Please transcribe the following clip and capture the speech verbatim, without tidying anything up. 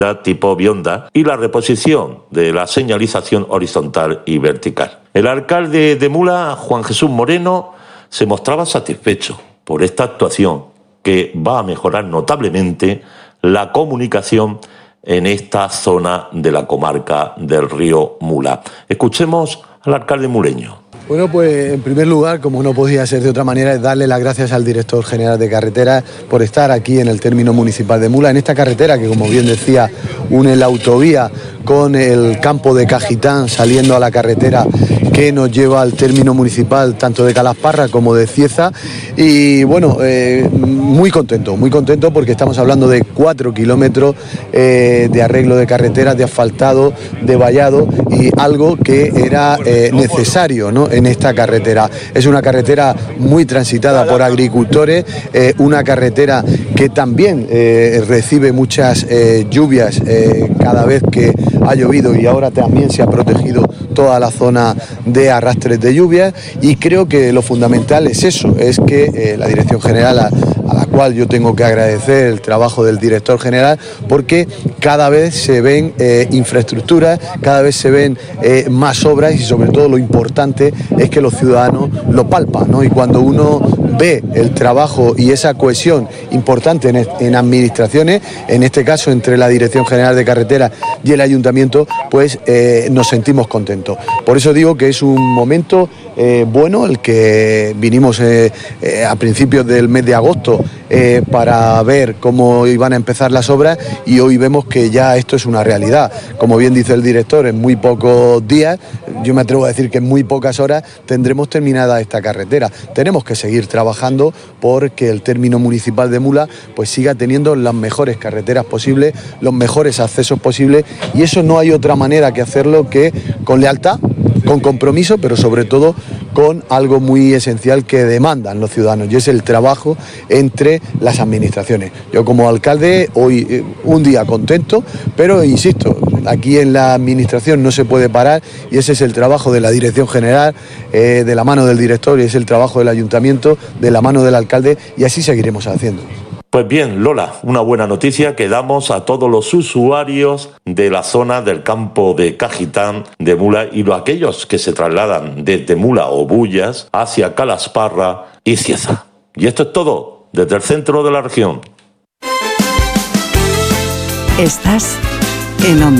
tipo Bionda y la reposición de la señalización horizontal y vertical. El alcalde de Mula, Juan Jesús Moreno, se mostraba satisfecho por esta actuación que va a mejorar notablemente la comunicación en esta zona de la comarca del río Mula. Escuchemos al alcalde muleño. Bueno, pues en primer lugar, como no podía ser de otra manera, es darle las gracias al director general de carreteras por estar aquí en el término municipal de Mula, en esta carretera que, como bien decía, une la autovía con el campo de Cajitán, saliendo a la carretera que nos lleva al término municipal tanto de Calasparra como de Cieza. Y bueno, eh, muy contento, muy contento porque estamos hablando de cuatro kilómetros eh, de arreglo de carreteras, de asfaltado, de vallado, y algo que era eh, necesario, ¿no?, en esta carretera. Es una carretera muy transitada por agricultores, eh, una carretera que también eh, recibe muchas eh, lluvias eh, cada vez que ha llovido, y ahora también se ha protegido toda la zona de arrastres de lluvia, y creo que lo fundamental es eso, es que eh, la Dirección General, a, a la cual yo tengo que agradecer el trabajo del director general, porque cada vez se ven eh, infraestructuras, cada vez se ven eh, más obras, y sobre todo lo importante es que los ciudadanos lo palpan, ¿no? Y cuando uno ve el trabajo y esa cohesión importante en, en administraciones, en este caso entre la Dirección General de Carreteras y el Ayuntamiento, pues eh, nos sentimos contentos. Por eso digo que es un momento eh, bueno el que vinimos eh, eh, a principios del mes de agosto eh, para ver cómo iban a empezar las obras, y hoy vemos que ya esto es una realidad. Como bien dice el director, en muy pocos días, yo me atrevo a decir que en muy pocas horas tendremos terminada esta carretera. Tenemos que seguir trabajando porque el término municipal de Mula pues siga teniendo las mejores carreteras posibles, los mejores accesos posibles, y eso no hay otra manera que hacerlo que con lealtad, con compromiso, pero sobre todo con algo muy esencial que demandan los ciudadanos, y es el trabajo entre las administraciones. Yo como alcalde hoy eh, un día contento, pero insisto, aquí en la administración no se puede parar, y ese es el trabajo de la Dirección General, eh, de la mano del director, y es el trabajo del Ayuntamiento, de la mano del alcalde, y así seguiremos haciendo. Pues bien, Lola, una buena noticia que damos a todos los usuarios de la zona del campo de Cajitán de Mula y los aquellos que se trasladan desde Mula o Bullas hacia Calasparra y Cieza. Y esto es todo desde el centro de la región. Estás en Onda.